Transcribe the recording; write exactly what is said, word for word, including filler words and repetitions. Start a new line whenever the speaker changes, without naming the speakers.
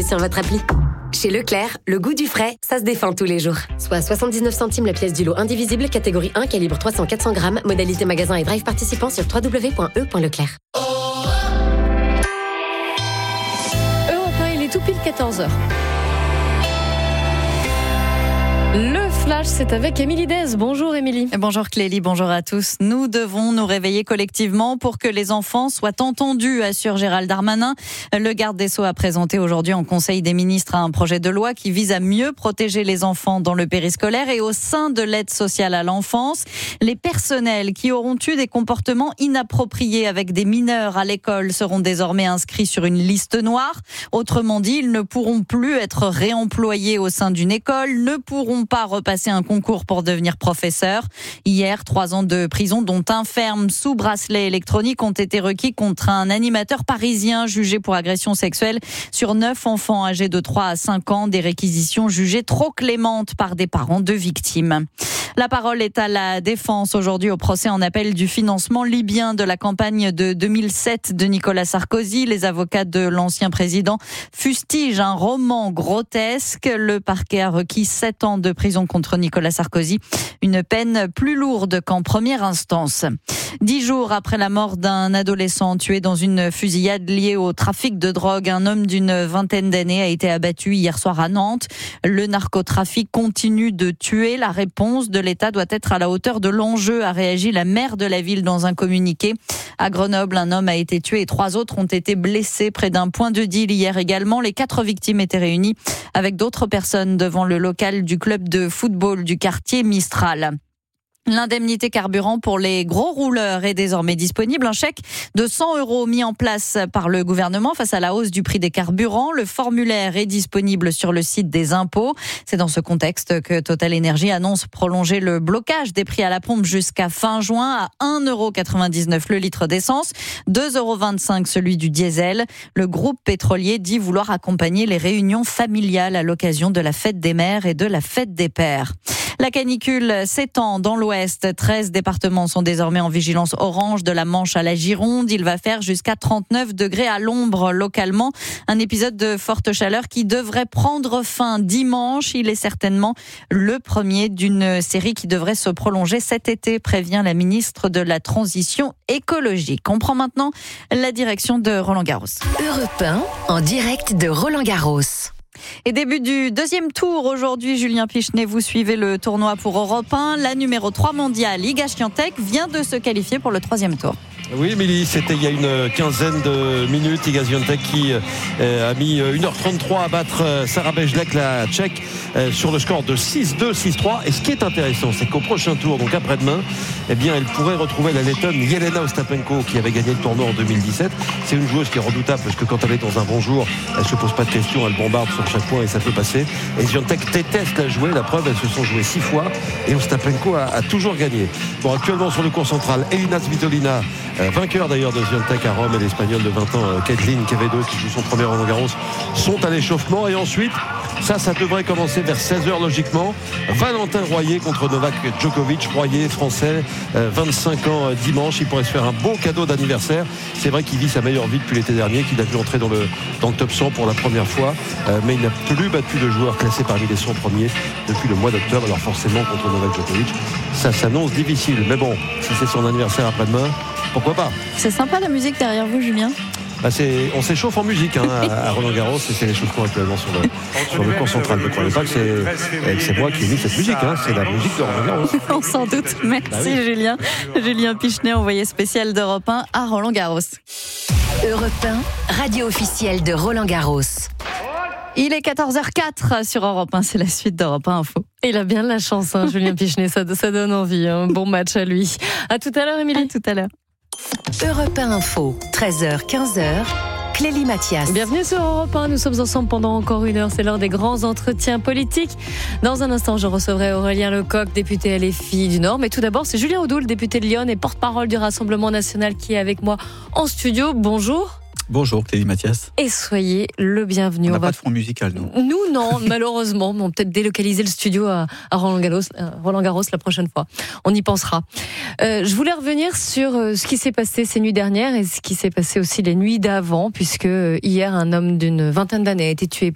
sur votre appli. Chez Leclerc, le goût du frais, ça se défend tous les jours. Soit soixante-dix-neuf centimes la pièce du lot indivisible, catégorie un, calibre trois cents à quatre cents grammes, modalité magasin et drive participant sur w w w point e point leclerc.
Europe un, il est tout pile quatorze heures. Le flash, c'est avec Émilie Dez. Bonjour Émilie.
Bonjour Clélie, bonjour à tous. Nous devons nous réveiller collectivement pour que les enfants soient entendus, assure Gérald Darmanin. Le garde des Sceaux a présenté aujourd'hui en Conseil des ministres un projet de loi qui vise à mieux protéger les enfants dans le périscolaire et au sein de l'aide sociale à l'enfance. Les personnels qui auront eu des comportements inappropriés avec des mineurs à l'école seront désormais inscrits sur une liste noire. Autrement dit, ils ne pourront plus être réemployés au sein d'une école, ne pourront pas repasser un concours pour devenir professeur. Hier, trois ans de prison, dont un ferme sous bracelet électronique, ont été requis contre un animateur parisien jugé pour agression sexuelle sur neuf enfants âgés de trois à cinq ans. Des réquisitions jugées trop clémentes par des parents de victimes. La parole est à la défense aujourd'hui au procès en appel du financement libyen de la campagne de deux mille sept de Nicolas Sarkozy. Les avocats de l'ancien président fustigent un roman grotesque. Le parquet a requis sept ans de prison contre Nicolas Sarkozy, une peine plus lourde qu'en première instance. Dix jours après la mort d'un adolescent tué dans une fusillade liée au trafic de drogue, un homme d'une vingtaine d'années a été abattu hier soir à Nantes. Le narcotrafic continue de tuer. La réponse de l'État doit être à la hauteur de l'enjeu, a réagi la maire de la ville dans un communiqué. À Grenoble, un homme a été tué et trois autres ont été blessés près d'un point de deal hier également. Les quatre victimes étaient réunies avec d'autres personnes devant le local du club de football du quartier Mistral. L'indemnité carburant pour les gros rouleurs est désormais disponible. Un chèque de cent euros mis en place par le gouvernement face à la hausse du prix des carburants. Le formulaire est disponible sur le site des impôts. C'est dans ce contexte que Total Energy annonce prolonger le blocage des prix à la pompe jusqu'à fin juin à un euro quatre-vingt-dix-neuf le litre d'essence, deux euros vingt-cinq celui du diesel. Le groupe pétrolier dit vouloir accompagner les réunions familiales à l'occasion de la fête des mères et de la fête des pères. La canicule s'étend dans l'ouest. treize départements sont désormais en vigilance orange, de la Manche à la Gironde. Il va faire jusqu'à trente-neuf degrés à l'ombre localement. Un épisode de forte chaleur qui devrait prendre fin dimanche. Il est certainement le premier d'une série qui devrait se prolonger cet été, prévient la ministre de la Transition écologique. On prend maintenant la direction de Roland-Garros.
Europe un, en direct de Roland-Garros.
Et début du deuxième tour aujourd'hui, Julien Pichenet, vous suivez le tournoi pour Europe un. La numéro trois mondiale, Iga Świątek, vient de se qualifier pour le troisième tour.
Oui, Émilie, c'était il y a une quinzaine de minutes. Iga Świątek qui euh, a mis une heure trente-trois à battre Sarah Bejlek, la Tchèque, euh, sur le score de six deux, six trois. Et ce qui est intéressant, c'est qu'au prochain tour, donc après-demain, eh bien, elle pourrait retrouver la Lettonne Jelena Ostapenko qui avait gagné le tournoi en deux mille dix-sept. C'est une joueuse qui est redoutable parce que quand elle est dans un bon jour, elle se pose pas de questions, elle bombarde sur chaque point et ça peut passer. Et Świątek déteste la jouer. La preuve, elles se sont jouées six fois et Ostapenko a, a toujours gagné. Bon, actuellement sur le court central, Elina Svitolina, Euh, vainqueur d'ailleurs de Świątek à Rome, et l'Espagnole de vingt ans, euh, Kathleen Quevedo, qui joue son premier Roland-Garros, sont à l'échauffement. Et ensuite, ça, ça devrait commencer vers seize heures logiquement. Valentin Royer contre Novak Djokovic. Royer, français, euh, vingt-cinq ans euh, dimanche. Il pourrait se faire un beau cadeau d'anniversaire. C'est vrai qu'il vit sa meilleure vie depuis l'été dernier, qu'il a vu entrer dans le, dans le top cent pour la première fois. Euh, mais il n'a plus battu de joueur classé parmi les cent premiers depuis le mois d'octobre. Alors forcément, contre Novak Djokovic, ça s'annonce difficile. Mais bon, si c'est son anniversaire après-demain, pourquoi pas.
C'est sympa la musique derrière vous, Julien.
Bah c'est, on s'échauffe en musique hein, à Roland-Garros, et c'est l'échauffement actuellement sur le, sur le court central. Ne croyez pas que c'est, c'est moi qui ai mis cette musique, hein, c'est la musique de Roland-Garros.
On s'en doute. Merci bah oui. Julien. Julien Pichenet, envoyé spécial d'Europe un à Roland-Garros.
Europe un, radio officielle de Roland-Garros.
Il est quatorze heures quatre sur Europe un, c'est la suite d'Europe un Info.
Il a bien de la chance, hein, Julien Pichenet, ça, ça donne envie. Un bon match à lui. À tout à l'heure, Émilie.
À tout à l'heure.
Europe un Info, treize heures, quinze heures. Clélie Mathias.
Bienvenue sur Europe un, nous sommes ensemble pendant encore une heure, c'est l'heure des grands entretiens politiques. Dans un instant, je recevrai Aurélien Lecoq, député L F I du Nord. Mais tout d'abord, c'est Julien Audoul, député de Lyon et porte-parole du Rassemblement National qui est avec moi en studio. Bonjour.
Bonjour Clélie Mathias.
Et soyez le bienvenu.
On n'a
on
pas
va...
de fond musical, nous.
Nous, non, malheureusement. On va peut-être délocaliser le studio à, à Roland-Garros, Roland-Garros la prochaine fois. On y pensera. Euh, je voulais revenir sur ce qui s'est passé ces nuits dernières et ce qui s'est passé aussi les nuits d'avant, puisque hier, un homme d'une vingtaine d'années a été tué